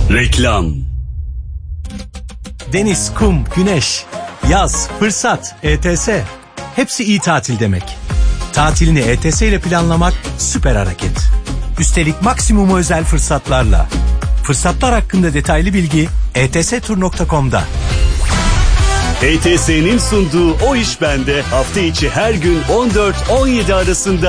Reklam. Deniz, kum, güneş, yaz, fırsat, ETS. Hepsi iyi tatil demek. Tatilini ETS ile planlamak süper hareket. Üstelik maksimum özel fırsatlarla. Fırsatlar hakkında detaylı bilgi etstur.com'da. ETS'nin sunduğu O İş Bende hafta içi her gün 14-17 arasında